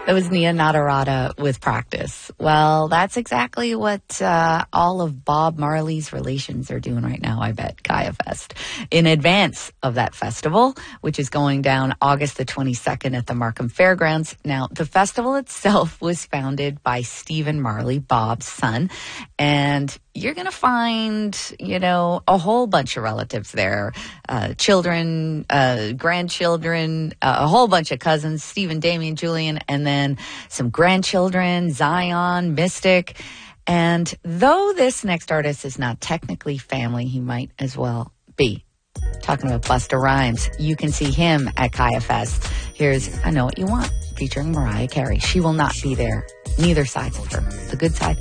That was Nia Nadarata with Practice. Well, that's exactly what all of Bob Marley's relations are doing right now, I bet, Kaya Fest. In advance of that festival, which is going down August the 22nd at the Markham Fairgrounds. Now, the festival itself was founded by Stephen Marley, Bob's son, and you're going to find, a whole bunch of relatives there, children, grandchildren, a whole bunch of cousins, Stephen, Damien, Julian, and then some grandchildren, Zion, Mystic. And though this next artist is not technically family, he might as well be. Talking about Busta Rhymes, you can see him at Kaya Fest. Here's I Know What You Want, featuring Mariah Carey. She will not be there. Neither sides of her. The good side